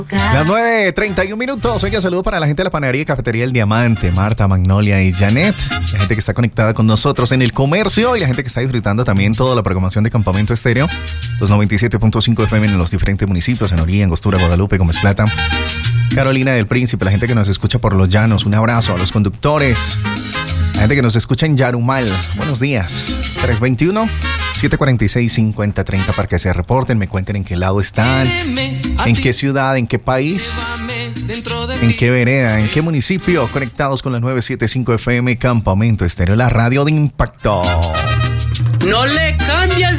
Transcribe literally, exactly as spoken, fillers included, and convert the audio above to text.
Las nueve treinta y un minutos. Oiga, saludo para la gente de la panadería y cafetería El Diamante, Marta, Magnolia y Janet. La gente que está conectada con nosotros en el comercio y la gente que está disfrutando también toda la programación de Campamento Estéreo. Los noventa y siete punto cinco F M en los diferentes municipios, en Oría, Angostura, Guadalupe, Gómez Plata, Carolina del Príncipe, la gente que nos escucha por Los Llanos. Un abrazo a los conductores. La gente que nos escucha en Yarumal. Buenos días. tres veintiuno, siete cuarenta y seis, cincuenta treinta para que se reporten, me cuenten en qué lado están, en qué ciudad, en qué país, en qué vereda, en qué municipio, conectados con la nueve setenta y cinco F M Campamento Estéreo, la radio de impacto. No le cambies